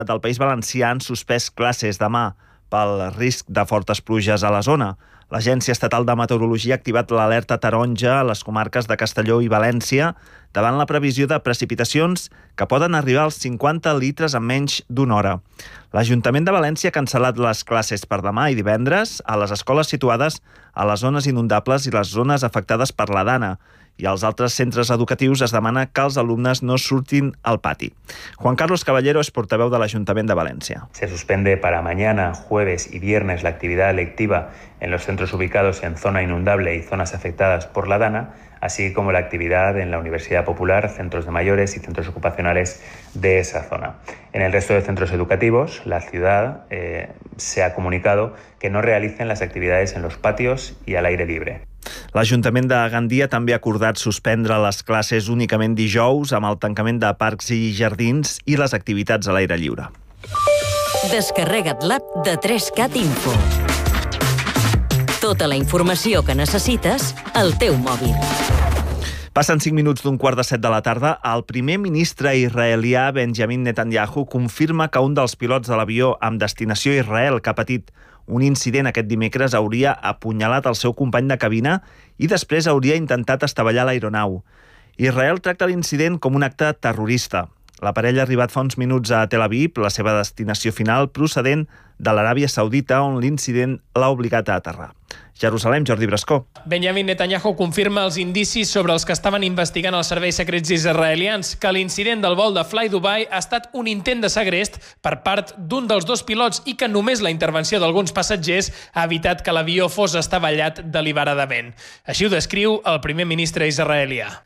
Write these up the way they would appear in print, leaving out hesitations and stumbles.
del País Valencià han suspès classes demà pel risc de fortes pluges a la zona. L'Agència Estatal de Meteorologia ha activat l'alerta taronja a les comarques de Castelló i València davant la previsió de precipitacions que poden arribar als 50 litres en menys d'una hora. L'Ajuntament de València ha cancel·lat les classes per demà i divendres a les escoles situades a les zones inundables i les zones afectades per la Dana. I als altres centres educatius es demana que els alumnes no surtin al pati. Juan Carlos Caballero es portaveu de l'Ajuntament de Valencia. Se suspende para mañana, jueves y viernes la actividad lectiva en los centros ubicados en zona inundable y zonas afectadas por la Dana, así como la actividad en la Universidad Popular, centros de mayores y centros ocupacionales de esa zona. En el resto de centros educativos, la ciudad se ha comunicado que no realicen las actividades en los patios y al aire libre. L'Ajuntament de Gandia també ha acordat suspendre les classes únicament dijous amb el tancament de parcs i jardins i les activitats a l'aire lliure. Descarrega't l'app de 3CAT Info. Tota la informació que necessites al teu mòbil. Passen 5 minuts d'un 6:15 de la tarda. El primer ministre israelià Benjamin Netanyahu confirma que un dels pilots de l'avió amb destinació a Israel que ha patit un incident aquest dimecres hauria apunyalat el seu company de cabina i després hauria intentat estavellar l'aeronau. Israel tracta l'incident com un acte terrorista. La parella ha arribat fa uns minuts a Tel Aviv, la seva destinació final, procedent de l'Aràbia Saudita, on l'incident l'ha obligat a aterrar. Jerusalem, Jordi Brascó. Benjamin Netanyahu confirma els indicis sobre els que estaven investigant els serveis secrets israelians, que l'incident del vol de Fly Dubai ha estat un intent de segrest per part d'un dels dos pilots i que només la intervenció d'alguns passatgers ha evitat que l'avió fos estavellat deliberadament. Així ho descriu el primer ministre israelià.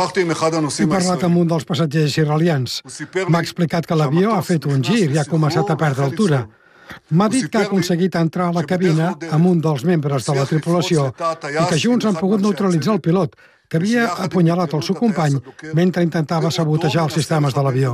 He parlat amb un dels passatgers israelians. M'ha explicat que l'avió ha fet un gir i ha començat a perdre altura. M'ha dit que ha aconseguit entrar a la cabina amb un dels membres de la tripulació i que junts han pogut neutralitzar el pilot, que havia apunyalat el seu company mentre intentava sabotejar els sistemes de l'avió.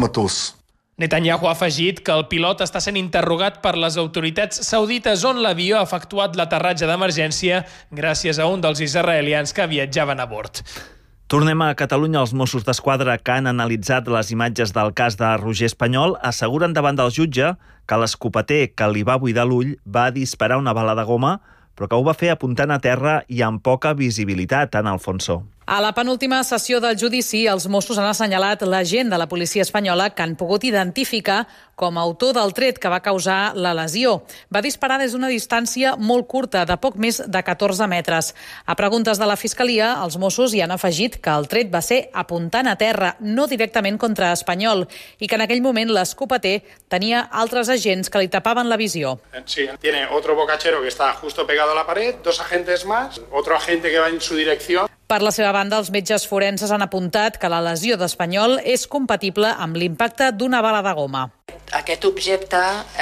Netanyahu ha afegit que el pilot està sent interrogat per les autoritats saudites on l'avió ha efectuat l'aterratge d'emergència gràcies a un dels israelians que viatjaven a bord. Tornem a Catalunya. Els Mossos d'Esquadra que han analitzat les imatges del cas de Roger Espanyol asseguren davant del jutge que l'escopeter que li va buidar l'ull va disparar una bala de goma, però que ho va fer apuntant a terra i amb poca visibilitat, en Alfonso. A la penúltima sessió del judici, els Mossos han assenyalat l'agent de la policia espanyola que han pogut identificar com a autor del tret que va causar la lesió. Va disparar des d'una distància molt curta, de poc més de 14 metres. A preguntes de la Fiscalia, els Mossos hi han afegit que el tret va ser apuntant a terra, no directament contra Espanyol, i que en aquell moment l'escopeter tenia altres agents que li tapaven la visió. Sí, tiene otro bocachero que está justo pegado a la pared, dos agentes más, otro agente que va en su dirección. Per la seva banda, els metges forenses han apuntat que la lesió d'Espanyol és compatible amb l'impacte d'una bala de goma. Aquest objecte,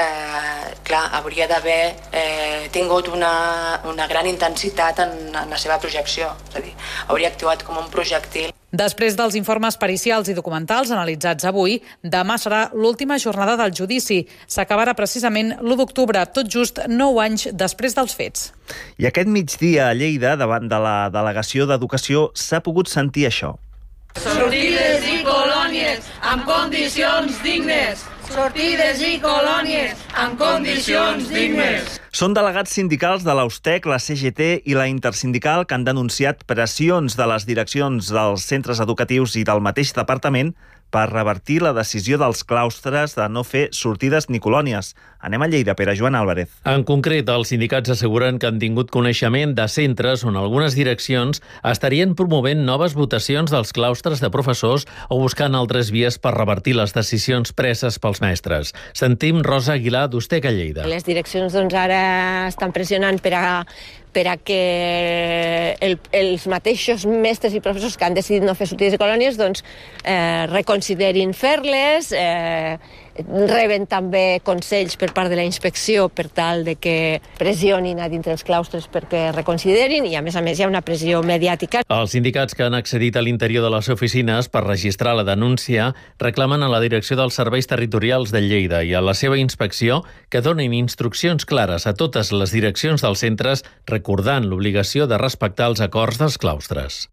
hauria d'haver tingut una gran intensitat en la seva projecció, és a dir, hauria actuat com un projectil. Després dels informes pericials i documentals analitzats avui, demà serà l'última jornada del judici. S'acabarà precisament l'1 d'octubre, tot just 9 anys després dels fets. I aquest migdia a Lleida, davant de la Delegació d'Educació, s'ha pogut sentir això. Sortides i colònies amb condicions dignes. Sortides i colònies amb condicions dignes. Són delegats sindicals de l'Austec, la CGT i la Intersindical que han denunciat pressions de les direccions dels centres educatius i del mateix departament per revertir la decisió dels claustres de no fer sortides ni colònies. Anem a Lleida, Pere Joan Álvarez. En concret, els sindicats asseguren que han tingut coneixement de centres on algunes direccions estarien promovent noves votacions dels claustres de professors o buscant altres vies per revertir les decisions preses pels mestres. Sentim Rosa Aguilar, d'Ustec a Lleida. Les direccions ara estan pressionant per a que els mateixos mestres i professors que han decidit no fer sortides i colònies reconsiderin fer-les, reben també consells per part de la inspecció per tal de que pressionin a dintre els claustres perquè reconsiderin i a més hi ha una pressió mediàtica. Els sindicats que han accedit a l'interior de les oficines per registrar la denúncia reclamen a la Direcció dels Serveis Territorials de Lleida i a la seva inspecció que donin instruccions clares a totes les direccions dels centres recordant l'obligació de respectar els acords dels claustres.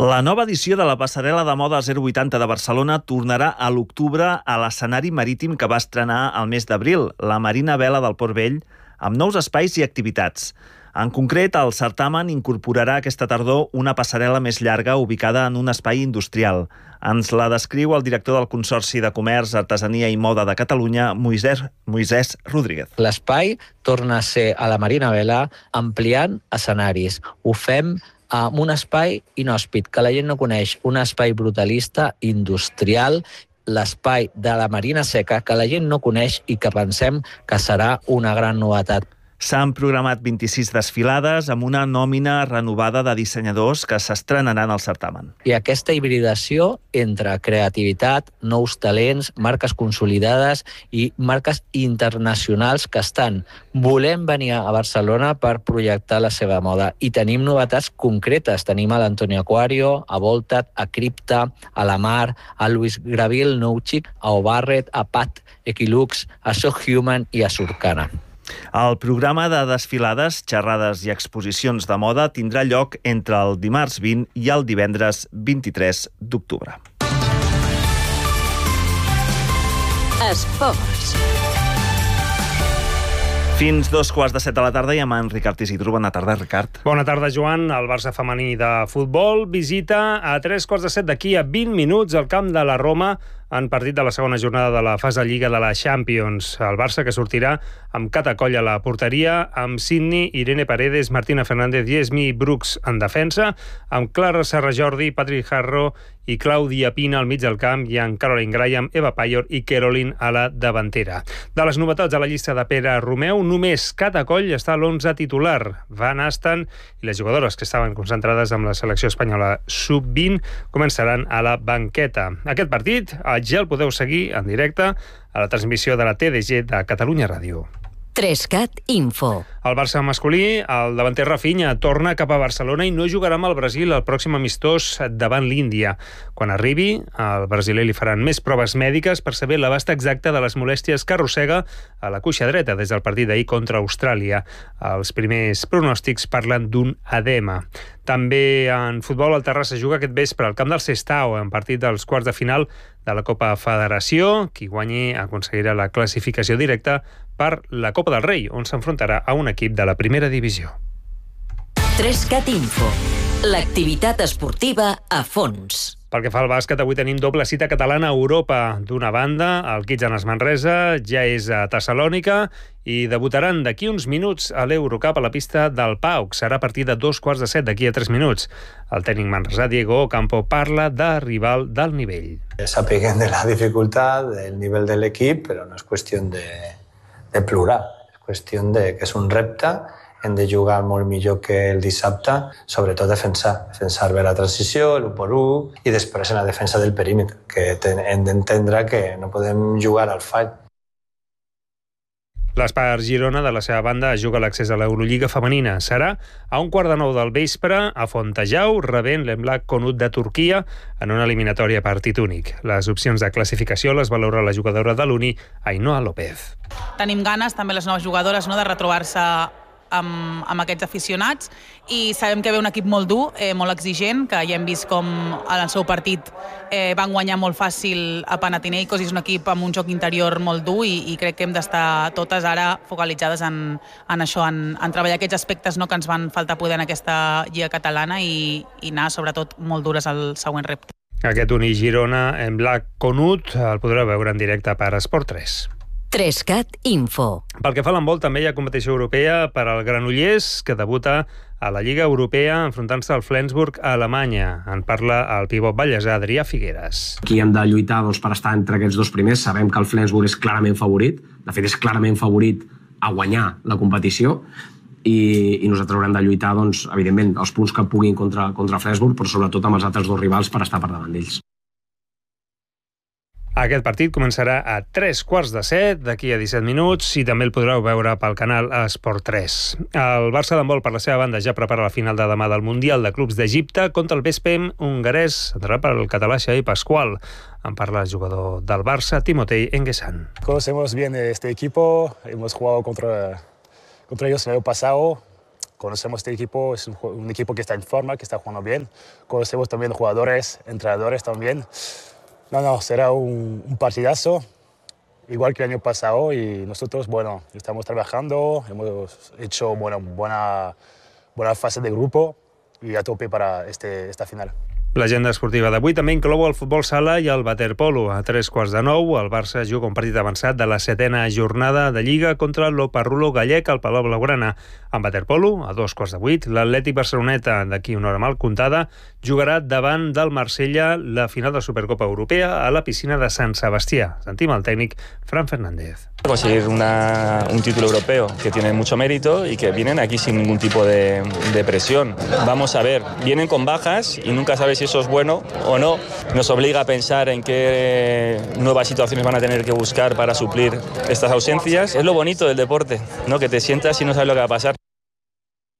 La nova edició de la passarel·la de moda 080 de Barcelona tornarà a l'octubre a l'escenari marítim que va estrenar al mes d'abril, la Marina Vela del Port Vell, amb nous espais i activitats. En concret, el certamen incorporarà aquesta tardor una passarel·la més llarga ubicada en un espai industrial. Ens la descriu el director del Consorci de Comerç, Artesania i Moda de Catalunya, Moisès Rodríguez. L'espai torna a ser a la Marina Vela ampliant escenaris. Ho fem amb un espai inhòspit que la gent no coneix, un espai brutalista, industrial, l'espai de la Marina Seca que la gent no coneix i que pensem que serà una gran novetat. S'han programat 26 desfilades amb una nòmina renovada de dissenyadors que s'estrenaran al certamen. I aquesta hibridació entre creativitat, nous talents, marques consolidades i marques internacionals que estan volent venir a Barcelona per projectar la seva moda. I tenim novetats concretes. Tenim a l'Antonio Aquario, a Voltat, a Crypta, a La Mar, a Luis Gravil, Nouchic, a O'Barrett, a Pat, Equilux, a So Human i a Surcana. El programa de desfilades, xerrades i exposicions de moda tindrà lloc entre el dimarts 20 i el divendres 23 d'octubre. Esports. Fins 2:15 de la tarda i amb en Ricard Isidro. Bona tarda, Ricard. Bona tarda, Joan. El Barça femení de futbol visita a 3:15 d'aquí a 20 minuts al camp de la Roma en partit de la segona jornada de la fase Lliga de la Champions. El Barça que sortirà amb Catacoll a la porteria, amb Sidney, Irene Paredes, Martina Fernández i Esmi Brooks en defensa, amb Clara Serra Jordi, Patrick Harro i Clàudia Pina al mig del camp i amb Caroline Graham, Eva Payor i Caroline a la davantera. De les novetats a la llista de Pere Romeu, només Catacoll està a l'11 titular. Van Asten i les jugadores que estaven concentrades amb la selecció espanyola sub-20 començaran a la banqueta. Aquest partit ja el podeu seguir en directe a la transmissió de la TDG de Catalunya Ràdio. 3CAT Info. El Barça masculí, el davanter Rafinha, torna cap a Barcelona i no jugarà amb el Brasil el pròxim amistós davant l'Índia. Quan arribi, al brasiler li faran més proves mèdiques per saber l'abast exacte de les molèsties que arrossega a la cuixa dreta des del partit d'ahir contra Austràlia. Els primers pronòstics parlen d'un edema. També en futbol el Terrassa juga aquest vespre al camp del Sestao en partit dels quarts de final de la Copa Federació. Qui guanyi aconseguirà la classificació directa per la Copa del Rei, on s'enfrontarà a un equip de la primera divisió. 3CAT Info. L'activitat esportiva a fons. Pel que fa al bàsquet, avui tenim doble cita catalana a Europa. D'una banda, el Kitsanes Manresa ja és a Tessalònica i debutaran d'aquí uns minuts a l'Eurocup a la pista del PAOK. Serà a partir de 2:15 d'aquí a 3 minuts. El tècnic manresà Diego Ocampo parla de rival d'alt nivell. Sapiguen de la dificultat, del nivell de l'equip, però no és qüestió de plorar. És qüestió de que és un repte. Hem de jugar molt millor que el dissabte, sobretot defensar bé la transició, l'1x1 i després en la defensa del perímetre, que hem d'entendre que no podem jugar al fall. L'Espar Girona, de la seva banda, juga l'accés a l'Eurolliga femenina. Serà a 9:15 del vespre a Fontejau, rebent l'Emlak Konut de Turquia en una eliminatòria partit únic. Les opcions de classificació les valora la jugadora de l'Uni, Ainhoa López. Tenim ganes, també les noves jugadores, de retrobar-se amb aquests aficionats i sabem que ve un equip molt dur, molt exigent, que ja hem vist com en el seu partit van guanyar molt fàcil a Panathinaikos i és un equip amb un joc interior molt dur i crec que hem d'estar totes ara focalitzades en això, en treballar aquests aspectes que ens van faltar poder en aquesta lliga catalana i anar sobretot molt dures al següent repte. Aquest Uni Girona en Black Conut el podreu veure en directe per Esport 3. 3CAT Info. Pel que fa a l'handbol, també hi ha competició europea per al Granollers, que debuta a la Lliga Europea enfrontant-se al Flensburg a Alemanya. En parla el pivot ballesà Adrià Figueres. Aquí hem de lluitar per estar entre aquests dos primers. Sabem que el Flensburg és clarament favorit. De fet, és clarament favorit a guanyar la competició. I nosaltres haurem de lluitar, evidentment, els punts que puguin contra Flensburg, però sobretot amb els altres dos rivals per estar per davant d'ells. Aquest partit començarà a 7:15 d'aquí a 17 minuts i també el podreu veure pel canal Esport 3. El Barça d'handbol, per la seva banda, ja prepara la final de demà del Mundial de Clubs d'Egipte contra el Veszprém hongarès, entrarà per el català Xavi Pasqual. En parla el jugador del Barça, Timotei Enguesan. Conocemos bien este equipo, hemos jugado contra ellos el año pasado. conocemos este equipo, es un equipo que está en forma, que está jugando bien. Conocemos también jugadores, entrenadores también. Será un partidazo, igual que el año pasado, y nosotros, estamos trabajando, hemos hecho buena fase de grupo y a tope para esta final. L'agenda esportiva d'avui també inclou el futbol sala i el waterpolo. A 8:45, el Barça juga un partit avançat de la 7ª jornada de Lliga contra l'Oparrulo Gallec al Palau Blaugrana. En waterpolo, a 8:15, l'Atlètic Barceloneta, d'aquí una hora mal comptada, jugarà davant del Marsella la final de Supercopa Europea a la piscina de Sant Sebastià. Sentim el tècnic Fran Fernández. Conseguir un título europeo que tiene mucho mérito y que vienen aquí sin ningún tipo de presión. Vamos a ver, vienen con bajas y nunca sabes si eso es bueno o no. Nos obliga a pensar en qué nuevas situaciones van a tener que buscar para suplir estas ausencias. Es lo bonito del deporte, ¿no? Que te sientas y no sabes lo que va a pasar.